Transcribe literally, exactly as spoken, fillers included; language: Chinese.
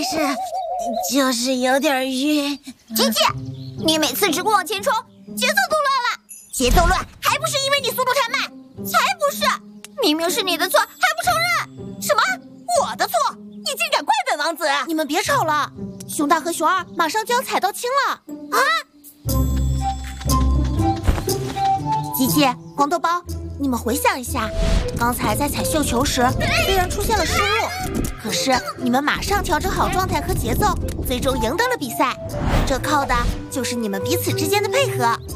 是，就是有点晕。 琪琪，你每次只顾往前冲，节奏都乱了。节奏乱还不是因为你速度太慢？才不是，明明是你的错，还不承认。什么？我的错？你竟敢怪本王子！ 你们别吵了，熊大和熊二马上就要踩到青了啊！ 琪琪、黄豆包，你们回想一下，刚才在踩绣球时，虽然出现了失误，可是你们马上调整好状态和节奏，最终赢得了比赛。这靠的就是你们彼此之间的配合。